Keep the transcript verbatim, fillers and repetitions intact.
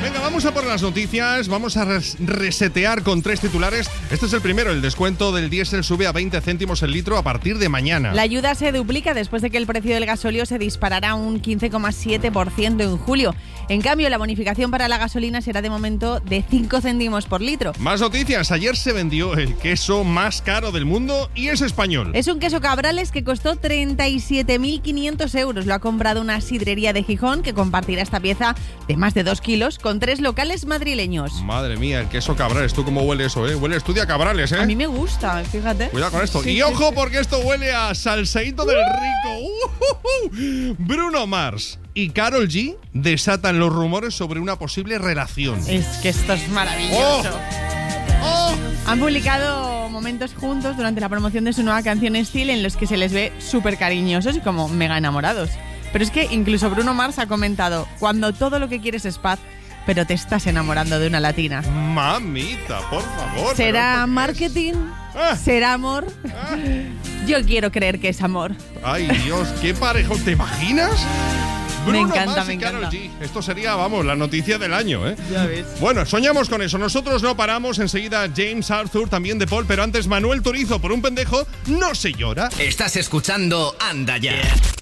Venga, vamos a por las noticias, vamos a res- resetear con tres titulares. Este es el primero, el descuento del diésel sube a veinte céntimos el litro a partir de mañana. La ayuda se duplica después de que el precio del gasóleo se disparara un quince coma siete por ciento en julio. En cambio, la bonificación para la gasolina será de momento de cinco céntimos por litro. Más noticias, ayer se vendió el queso más caro del mundo y es español. Es un queso Cabrales que costó treinta y siete mil quinientos euros. Lo ha comprado una sidrería de Gijón que compartirá esta pieza de más de dos kilos con tres locales madrileños. Madre mía, el queso Cabrales, ¿tú cómo huele eso, eh? Huele a estudio a Cabrales, ¿eh? A mí me gusta, fíjate. Cuidado con esto. Sí, y sí, ojo, sí. porque esto huele a salseíto del rico. Uh, uh, uh. Bruno Mars y Karol G desatan los rumores sobre una posible relación. Es que esto es maravilloso. ¡Oh! Han publicado momentos juntos durante la promoción de su nueva canción Steel en los que se les ve súper cariñosos y como mega enamorados. Pero es que incluso Bruno Mars ha comentado: cuando todo lo que quieres es paz, pero te estás enamorando de una latina. Mamita, por favor. ¿Será ¿pero marketing? Ah. ¿Será amor? Ah. Yo quiero creer que es amor. Ay, Dios, qué parejo. ¿Te imaginas? Me Bruno encanta, Mars me y Karol encanta. G. Esto sería, vamos, la noticia del año, ¿eh? Ya ves. Bueno, soñamos con eso. Nosotros no paramos. Enseguida James Arthur, también de Paul, pero antes Manuel Turizo por un pendejo no se llora. Estás escuchando Anda Ya.